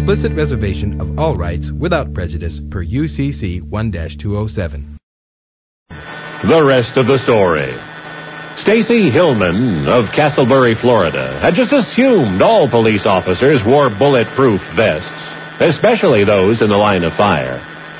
Explicit reservation of all rights without prejudice per UCC 1-207. The rest of the story. Stacy Hillman of Castleberry, Florida, had just assumed all police officers wore bulletproof vests, especially those in the line of fire.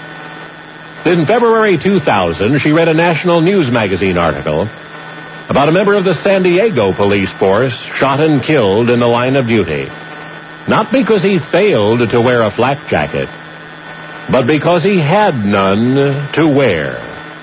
In February 2000, she read a national news magazine article about a member of the San Diego police force shot and killed in the line of duty. Not because he failed to wear a flak jacket, but because he had none to wear.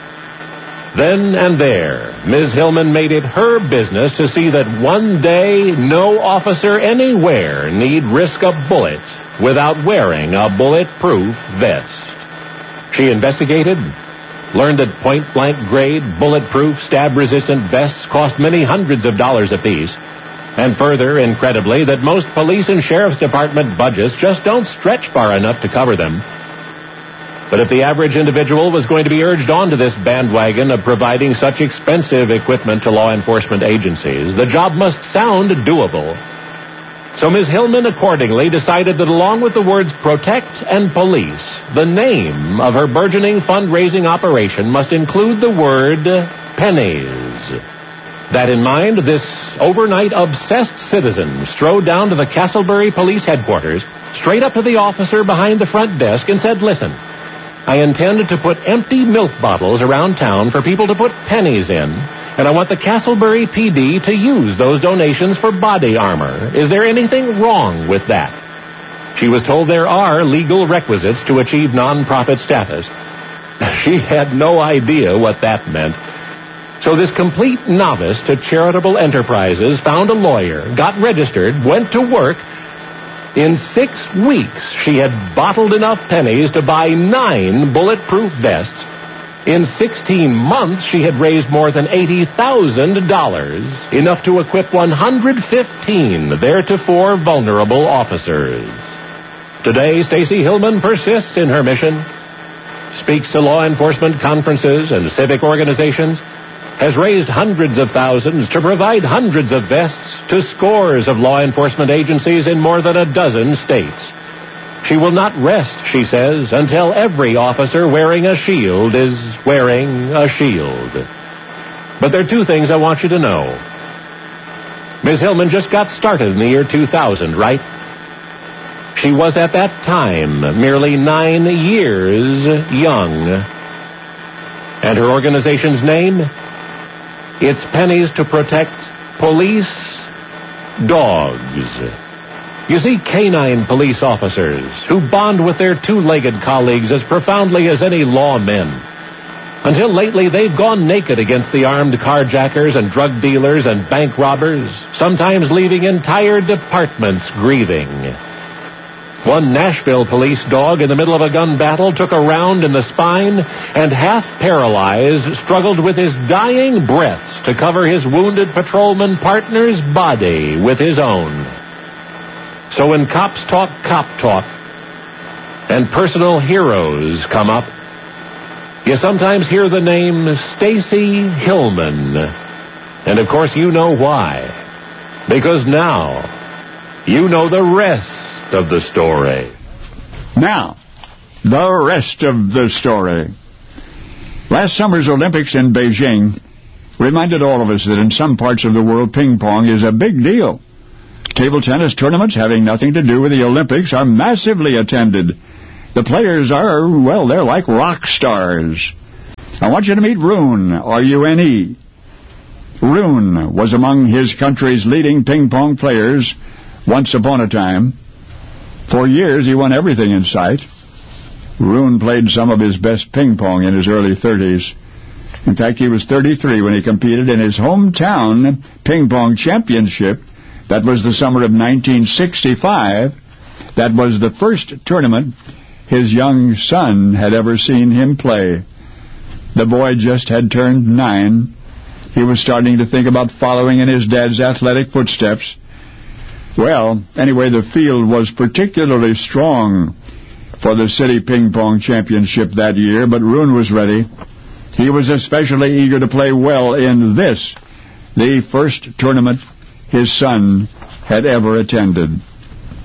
Then and there, Ms. Hillman made it her business to see that one day no officer anywhere need risk a bullet without wearing a bulletproof vest. She investigated, learned that point-blank grade, bulletproof, stab-resistant vests cost many hundreds of dollars apiece, and further, incredibly, that most police and sheriff's department budgets just don't stretch far enough to cover them. But if the average individual was going to be urged onto this bandwagon of providing such expensive equipment to law enforcement agencies, the job must sound doable. So Ms. Hillman accordingly decided that along with the words protect and police, the name of her burgeoning fundraising operation must include the word pennies. That in mind, this overnight obsessed citizen strode down to the Castleberry Police Headquarters, straight up to the officer behind the front desk, and said, "Listen, I intend to put empty milk bottles around town for people to put pennies in, and I want the Castleberry PD to use those donations for body armor. Is there anything wrong with that?" She was told there are legal requisites to achieve nonprofit status. She had no idea what that meant. So this complete novice to charitable enterprises found a lawyer, got registered, went to work. In 6 weeks, she had bottled enough pennies to buy 9 bulletproof vests. In 16 months, she had raised more than $80,000, enough to equip 115 theretofore vulnerable officers. Today, Stacy Hillman persists in her mission, speaks to law enforcement conferences and civic organizations, has raised hundreds of thousands to provide hundreds of vests to scores of law enforcement agencies in more than a dozen states. She will not rest, she says, until every officer wearing a shield is wearing a shield. But there are 2 things I want you to know. Ms. Hillman just got started in the year 2000, right? She was at that time merely 9 years young. And her organization's name? It's Pennies to Protect Police Dogs. You see, canine police officers who bond with their 2-legged colleagues as profoundly as any lawmen. Until lately, they've gone naked against the armed carjackers and drug dealers and bank robbers, sometimes leaving entire departments grieving. One Nashville police dog in the middle of a gun battle took a round in the spine and, half paralyzed, struggled with his dying breaths to cover his wounded patrolman partner's body with his own. So when cops talk cop talk and personal heroes come up, you sometimes hear the name Stacy Hillman. And of course you know why. Because now you know the rest of the story. Now, the rest of the story. Last summer's Olympics in Beijing reminded all of us that in some parts of the world, ping pong is a big deal. Table tennis tournaments having nothing to do with the Olympics are massively attended. The players are, well, they're like rock stars. I want you to meet Rune, R-U-N-E. Rune was among his country's leading ping pong players once upon a time. For years, he won everything in sight. Rune played some of his best ping pong in his early 30s. In fact, he was 33 when he competed in his hometown ping pong championship. That was the summer of 1965. That was the first tournament his young son had ever seen him play. The boy just had turned 9. He was starting to think about following in his dad's athletic footsteps. Well, anyway, the field was particularly strong for the City Ping Pong Championship that year, but Rune was ready. He was especially eager to play well in this, the first tournament his son had ever attended.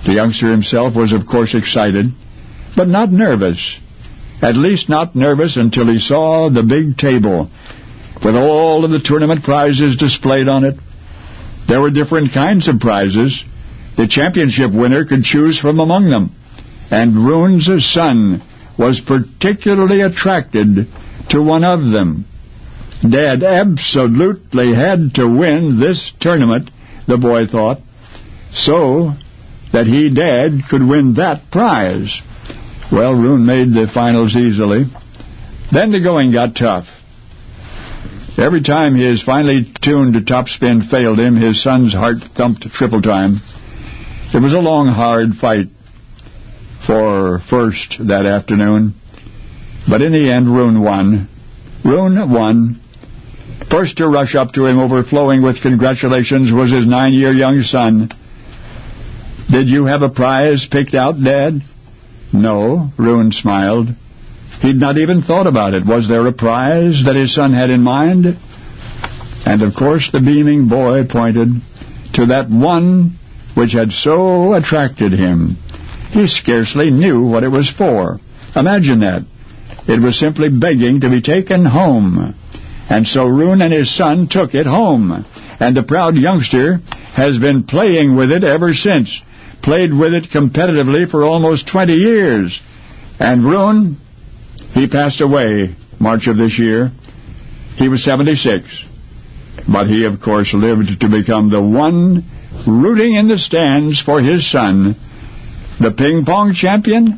The youngster himself was, of course, excited, but not nervous. At least not nervous until he saw the big table with all of the tournament prizes displayed on it. There were different kinds of prizes. The championship winner could choose from among them, and Rune's son was particularly attracted to one of them. Dad absolutely had to win this tournament, the boy thought, so that he, Dad, could win that prize. Well, Rune made the finals easily. Then the going got tough. Every time his finely tuned topspin failed him, his son's heart thumped triple time. It was a long, hard fight for first that afternoon. But in the end, Rune won. Rune won. First to rush up to him, overflowing with congratulations, was his 9-year young son. "Did you have a prize picked out, Dad?" "No," Rune smiled. He'd not even thought about it. Was there a prize that his son had in mind? And, of course, the beaming boy pointed to that one which had so attracted him. He scarcely knew what it was for. Imagine that. It was simply begging to be taken home. And so Rune and his son took it home. And the proud youngster has been playing with it ever since. Played with it competitively for almost 20 years. And Rune, he passed away March of this year. He was 76. But he, of course, lived to become the one rooting in the stands for his son. The ping-pong champion?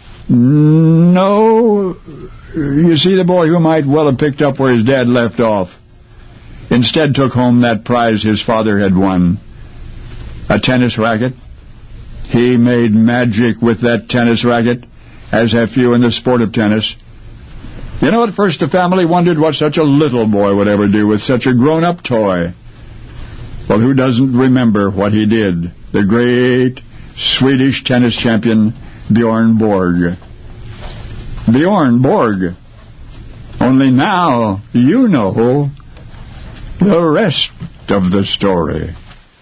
No. You see, the boy who might well have picked up where his dad left off instead took home that prize his father had won. A tennis racket. He made magic with that tennis racket, as have few in the sport of tennis. You know, at first the family wondered what such a little boy would ever do with such a grown-up toy. Well, who doesn't remember what he did? The great Swedish tennis champion, Bjorn Borg. Bjorn Borg. Only now you know the rest of the story.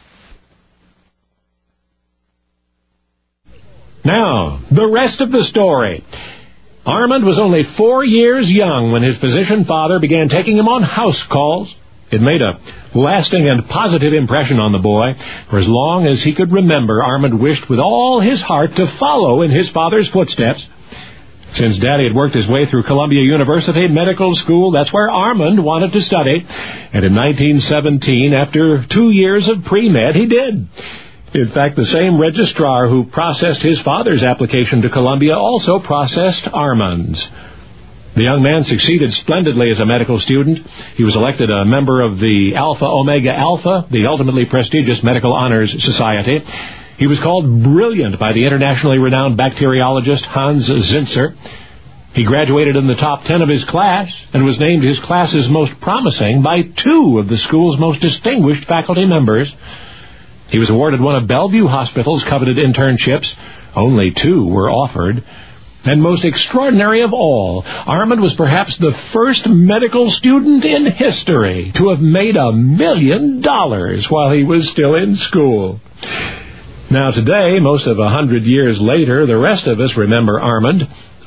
Now, the rest of the story. Armand was only 4 years young when his physician father began taking him on house calls. It made a lasting and positive impression on the boy. For as long as he could remember, Armand wished with all his heart to follow in his father's footsteps. Since Daddy had worked his way through Columbia University Medical School, that's where Armand wanted to study. And in 1917, after 2 years of pre-med, he did. In fact, the same registrar who processed his father's application to Columbia also processed Armand's. The young man succeeded splendidly as a medical student. He was elected a member of the Alpha Omega Alpha, the ultimately prestigious Medical Honors Society. He was called brilliant by the internationally renowned bacteriologist Hans Zinsser. He graduated in the top 10 of his class and was named his class's most promising by 2 of the school's most distinguished faculty members. He was awarded one of Bellevue Hospital's coveted internships. Only 2 were offered. And most extraordinary of all, Armand was perhaps the first medical student in history to have made $1 million while he was still in school. Now today, most of 100 years later, the rest of us remember Armand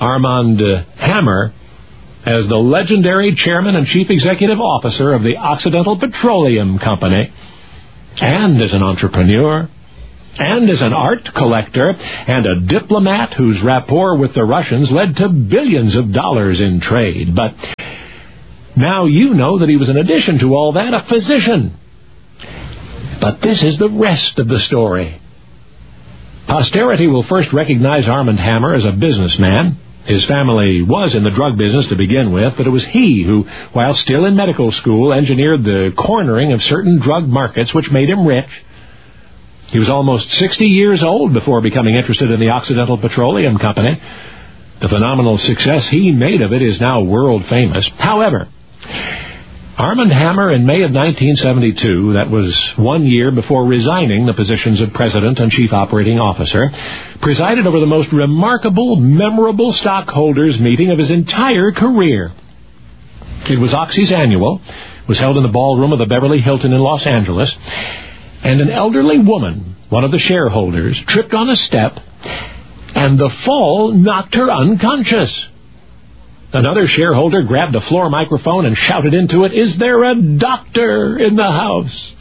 Hammer, as the legendary chairman and chief executive officer of the Occidental Petroleum Company, and as an entrepreneur, and as an art collector, and a diplomat whose rapport with the Russians led to billions of dollars in trade. But now you know that he was, in addition to all that, a physician. But this is the rest of the story. Posterity will first recognize Armand Hammer as a businessman. His family was in the drug business to begin with, but it was he who, while still in medical school, engineered the cornering of certain drug markets which made him rich. He was almost 60 years old before becoming interested in the Occidental Petroleum Company. The phenomenal success he made of it is now world famous. However, Armand Hammer, in May of 1972, that was 1 year before resigning the positions of president and chief operating officer, presided over the most remarkable, memorable stockholders' meeting of his entire career. It was Oxy's annual. It was held in the ballroom of the Beverly Hilton in Los Angeles. and an elderly woman, one of the shareholders, tripped on a step, and the fall knocked her unconscious. Another shareholder grabbed a floor microphone and shouted into it, "Is there a doctor in the house?"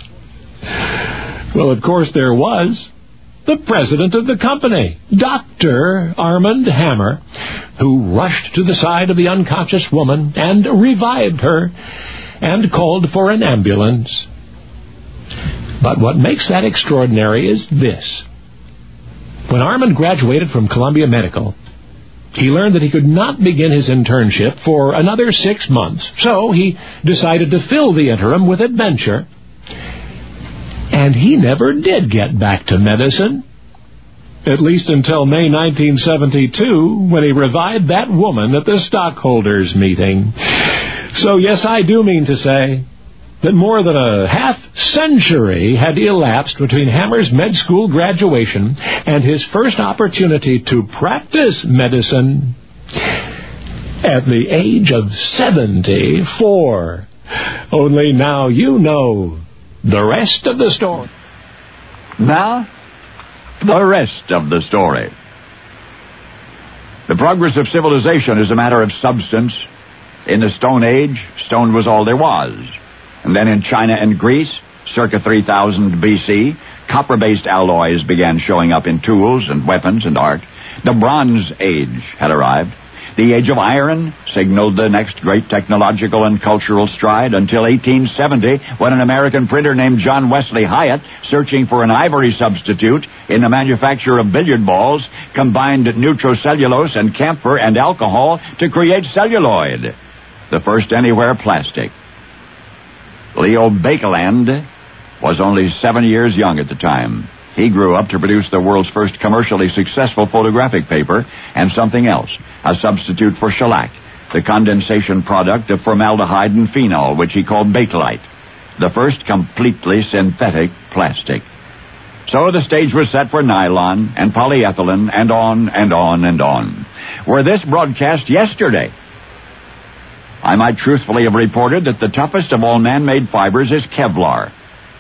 Well, of course there was. The president of the company, Dr. Armand Hammer, who rushed to the side of the unconscious woman and revived her and called for an ambulance. But what makes that extraordinary is this. When Armand graduated from Columbia Medical, he learned that he could not begin his internship for another 6 months, so he decided to fill the interim with adventure. And he never did get back to medicine, at least until May 1972, when he revived that woman at the stockholders' meeting. So yes, I do mean to say that more than a half-century had elapsed between Hammer's med school graduation and his first opportunity to practice medicine at the age of 74. Only now you know the rest of the story. Now, the rest of the story. The progress of civilization is a matter of substance. In the Stone Age, stone was all there was. And then in China and Greece, circa 3000 BC, copper-based alloys began showing up in tools and weapons and art. The Bronze Age had arrived. The Age of Iron signaled the next great technological and cultural stride until 1870, when an American printer named John Wesley Hyatt, searching for an ivory substitute in the manufacture of billiard balls, combined nitrocellulose and camphor and alcohol to create celluloid, the first anywhere plastic. Leo Baekeland was only 7 years young at the time. He grew up to produce the world's first commercially successful photographic paper and something else, a substitute for shellac, the condensation product of formaldehyde and phenol, which he called Bakelite, the first completely synthetic plastic. So the stage was set for nylon and polyethylene and on and on and on. Were this broadcast yesterday, I might truthfully have reported that the toughest of all man-made fibers is Kevlar.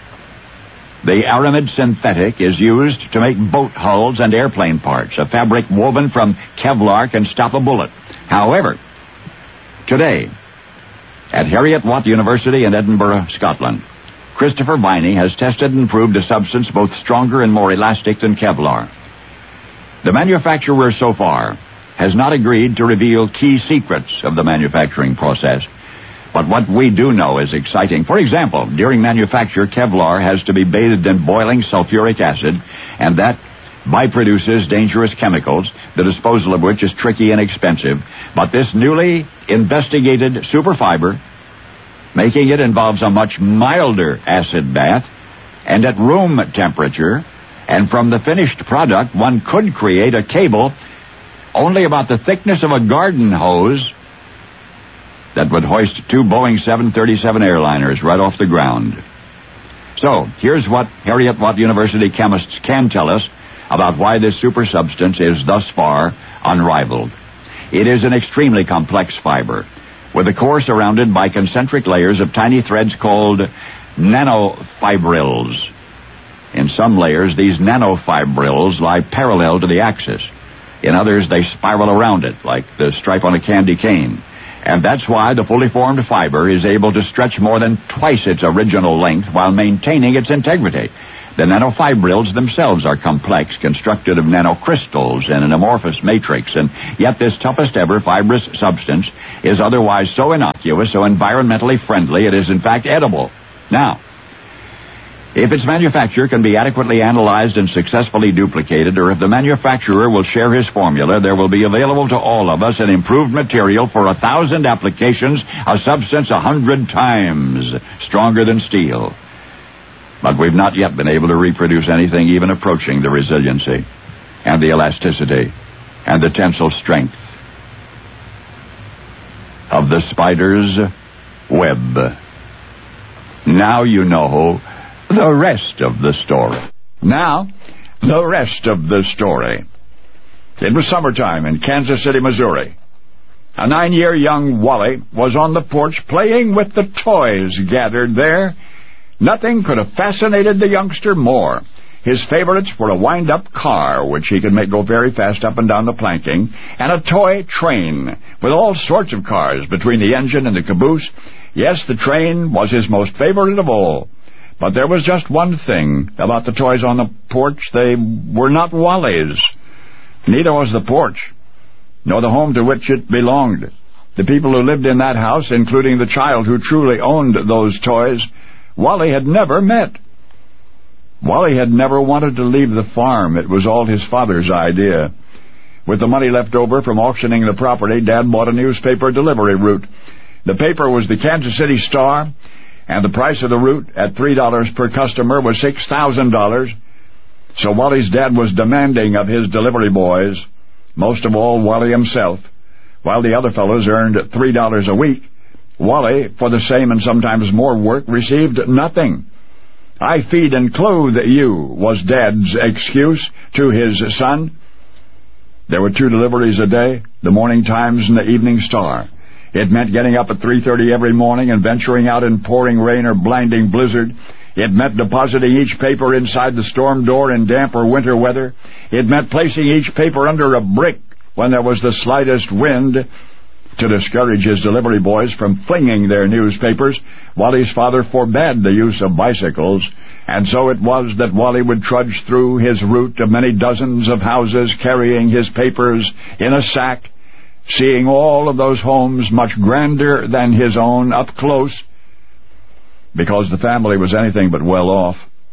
The aramid synthetic is used to make boat hulls and airplane parts. A fabric woven from Kevlar can stop a bullet. However, today, at Heriot-Watt University in Edinburgh, Scotland, Christopher Viney has tested and proved a substance both stronger and more elastic than Kevlar. The manufacturer so far has not agreed to reveal key secrets of the manufacturing process. But what we do know is exciting. For example, during manufacture, Kevlar has to be bathed in boiling sulfuric acid, and that byproduces dangerous chemicals, the disposal of which is tricky and expensive. But this newly investigated superfiber, making it involves a much milder acid bath, and at room temperature, and from the finished product, one could create a cable only about the thickness of a garden hose that would hoist 2 Boeing 737 airliners right off the ground. So, here's what Heriot-Watt University chemists can tell us about why this super substance is thus far unrivaled. It is an extremely complex fiber, with a core surrounded by concentric layers of tiny threads called nanofibrils. In some layers, these nanofibrils lie parallel to the axis. In others, they spiral around it, like the stripe on a candy cane. And that's why the fully formed fiber is able to stretch more than twice its original length while maintaining its integrity. The nanofibrils themselves are complex, constructed of nanocrystals in an amorphous matrix, and yet this toughest ever fibrous substance is otherwise so innocuous, so environmentally friendly, it is in fact edible. Now, if its manufacture can be adequately analyzed and successfully duplicated, or if the manufacturer will share his formula, there will be available to all of us an improved material for 1,000 applications, a substance 100 times stronger than steel. But we've not yet been able to reproduce anything even approaching the resiliency and the elasticity and the tensile strength of the spider's web. Now you know the rest of the story. Now, the rest of the story. It was summertime in Kansas City, Missouri. A 9-year young Wally was on the porch playing with the toys gathered there Nothing could have fascinated the youngster more. His favorites were a wind-up car, which he could make go very fast up and down the planking, and a toy train with all sorts of cars between the engine and the caboose. Yes, the train was his most favorite of all. But there was just one thing about the toys on the porch. They were not Wally's. Neither was the porch, nor the home to which it belonged. The people who lived in that house, including the child who truly owned those toys, Wally had never met. Wally had never wanted to leave the farm. It was all his father's idea. With the money left over from auctioning the property, Dad bought a newspaper delivery route. The paper was the Kansas City Star, and the price of the route at $3 per customer was $6,000. So Wally's dad was demanding of his delivery boys, most of all Wally himself. While the other fellows earned $3 a week, Wally, for the same and sometimes more work, received nothing. "I feed and clothe you," was Dad's excuse to his son. There were 2 deliveries a day, the Morning Times and the Evening Star. It meant getting up at 3:30 every morning and venturing out in pouring rain or blinding blizzard. It meant depositing each paper inside the storm door in damp or winter weather. It meant placing each paper under a brick when there was the slightest wind. To discourage his delivery boys from flinging their newspapers, Wally's father forbade the use of bicycles, and so it was that Wally would trudge through his route of many dozens of houses carrying his papers in a sack, seeing all of those homes much grander than his own up close, because the family was anything but well off.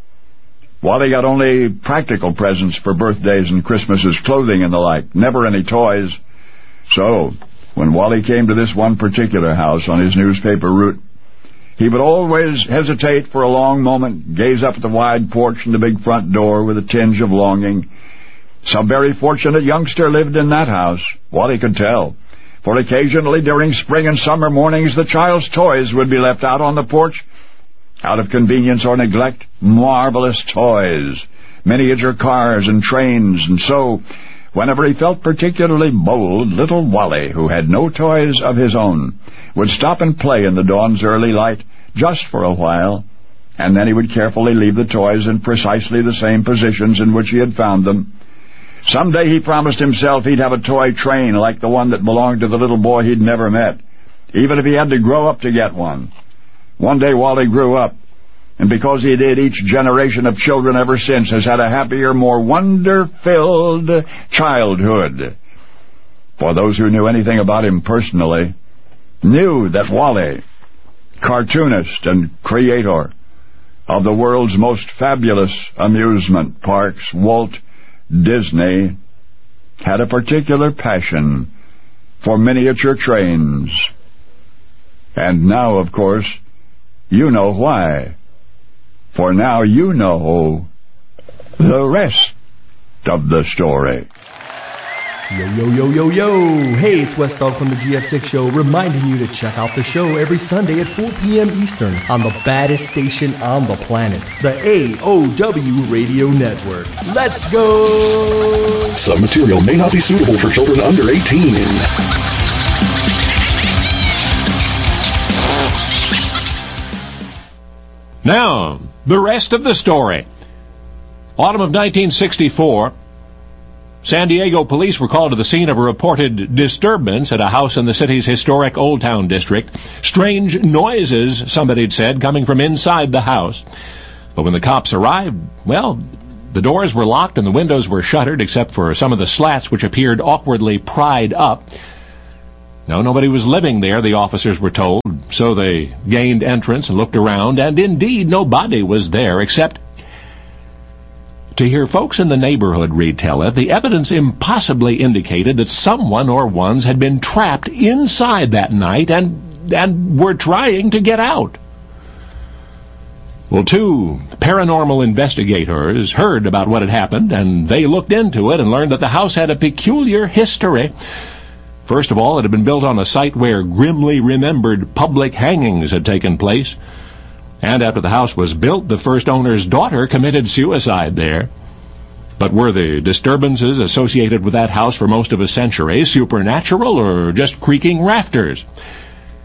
Wally got only practical presents for birthdays and Christmases, clothing and the like, never any toys. So, when Wally came to this one particular house on his newspaper route, he would always hesitate for a long moment, gaze up at the wide porch and the big front door with a tinge of longing. Some very fortunate youngster lived in that house, Wally could tell, for occasionally during spring and summer mornings the child's toys would be left out on the porch, out of convenience or neglect. Marvelous toys, miniature cars and trains, and so, whenever he felt particularly bold, little Wally, who had no toys of his own, would stop and play in the dawn's early light, just for a while, and then he would carefully leave the toys in precisely the same positions in which he had found them. Someday he promised himself he'd have a toy train like the one that belonged to the little boy he'd never met, even if he had to grow up to get one. One day Wally grew up, and because he did, each generation of children ever since has had a happier, more wonder-filled childhood. For those who knew anything about him personally, knew that Wally, cartoonist and creator of the world's most fabulous amusement parks, Walt Disney, had a particular passion for miniature trains. And now, of course, you know why. For now you know the rest of the story. Yo, yo, yo, yo, yo! Hey, it's West Dog from the GF6 Show, reminding you to check out the show every Sunday at 4 p.m. Eastern on the baddest station on the planet, the AOW Radio Network. Let's go! Some material may not be suitable for children under 18. Now, the rest of the story. Autumn of 1964, San Diego police were called to the scene of a reported disturbance at a house in the city's historic Old Town district. Strange noises, somebody'd said, coming from inside the house. But when the cops arrived, well, the doors were locked and the windows were shuttered, except for some of the slats which appeared awkwardly pried up. No, nobody was living there, the officers were told, so they gained entrance and looked around, and indeed nobody was there except... To hear folks in the neighborhood retell it, the evidence impossibly indicated that someone or ones had been trapped inside that night and were trying to get out. Well, 2 paranormal investigators heard about what had happened, and they looked into it and learned that the house had a peculiar history. First of all, it had been built on a site where grimly remembered public hangings had taken place. And after the house was built, the first owner's daughter committed suicide there. But were the disturbances associated with that house for most of a century supernatural or just creaking rafters?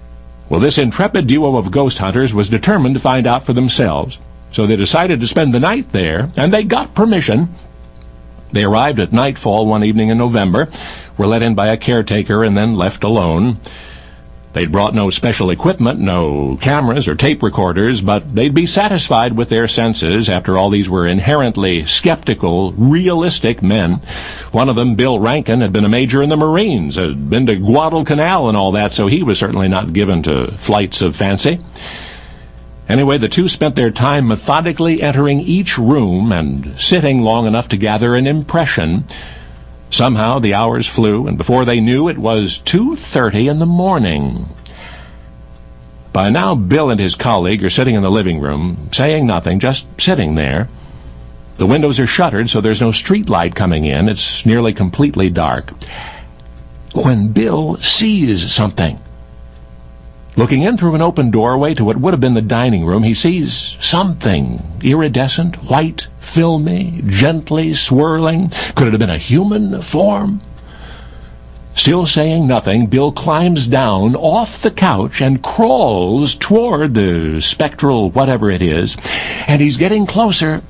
Well, this intrepid duo of ghost hunters was determined to find out for themselves, so they decided to spend the night there, and they got permission. They arrived at nightfall one evening in November, were let in by a caretaker, and then left alone. They'd brought no special equipment, no cameras or tape recorders, but they'd be satisfied with their senses. After all, these were inherently skeptical, realistic men. One of them, Bill Rankin, had been a major in the Marines, had been to Guadalcanal and all that, so he was certainly not given to flights of fancy. Anyway, the two spent their time methodically entering each room and sitting long enough to gather an impression. Somehow the hours flew, and before they knew it was 2:30 in the morning. By now, Bill and his colleague are sitting in the living room, saying nothing, just sitting there. The windows are shuttered, so there's no street light coming in. It's nearly completely dark. When Bill sees something. Looking in through an open doorway to what would have been the dining room, he sees something iridescent, white, filmy, gently swirling. Could it have been a human form? Still saying nothing, Bill climbs down off the couch and crawls toward the spectral whatever it is, and he's getting closer.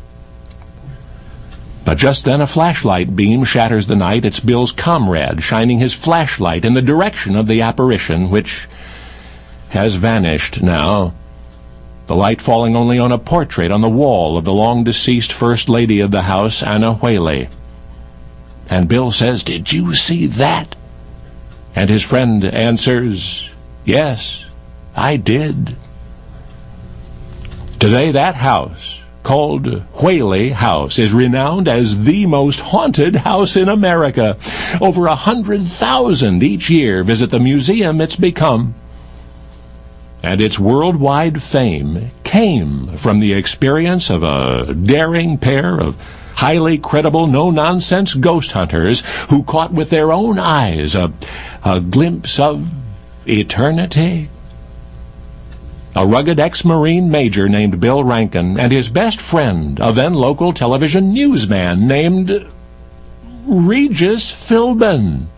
But just then a flashlight beam shatters the night. It's Bill's comrade shining his flashlight in the direction of the apparition, which has vanished now, the light falling only on a portrait on the wall of the long-deceased First Lady of the house, Anna Whaley. And Bill says, "Did you see that?" And his friend answers, "Yes, I did." Today that house, called Whaley House, is renowned as the most haunted house in America. Over 100,000 each year visit the museum it's become. And its worldwide fame came from the experience of a daring pair of highly credible, no-nonsense ghost hunters who caught with their own eyes a glimpse of eternity. A rugged ex-Marine major named Bill Rankin and his best friend, a then-local television newsman named Regis Philbin.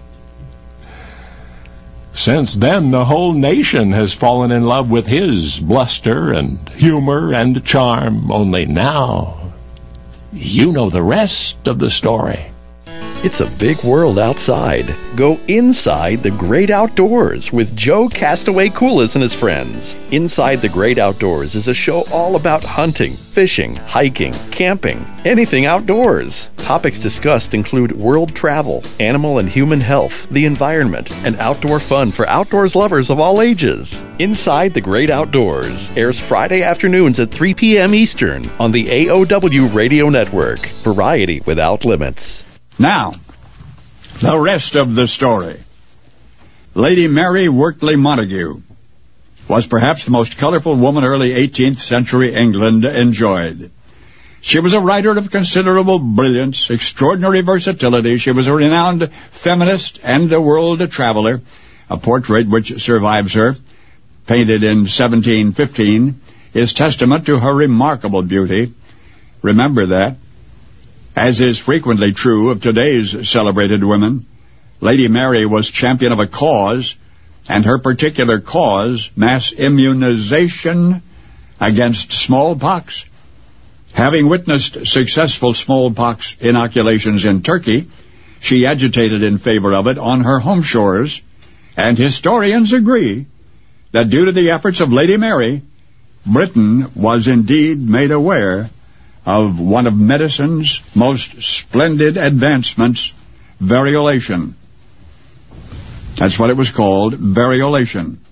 Since then, the whole nation has fallen in love with his bluster and humor and charm. Only now, you know the rest of the story. It's a big world outside. Go inside the great outdoors with Joe Castaway Coolis and his friends. Inside the Great Outdoors is a show all about hunting, fishing, hiking, camping, anything outdoors. Topics discussed include world travel, animal and human health, the environment, and outdoor fun for outdoors lovers of all ages. Inside the Great Outdoors airs Friday afternoons at 3 p.m. Eastern on the AOW Radio Network. Variety without limits. Now, the rest of the story. Lady Mary Wortley Montagu was perhaps the most colorful woman early 18th century England enjoyed. She was a writer of considerable brilliance, extraordinary versatility. She was a renowned feminist and a world traveler. A portrait which survives her, painted in 1715, is testament to her remarkable beauty. Remember that. As is frequently true of today's celebrated women, Lady Mary was champion of a cause, and her particular cause, mass immunization against smallpox. Having witnessed successful smallpox inoculations in Turkey, she agitated in favor of it on her home shores, and historians agree that due to the efforts of Lady Mary, Britain was indeed made aware of one of medicine's most splendid advancements, variolation. That's what it was called, variolation.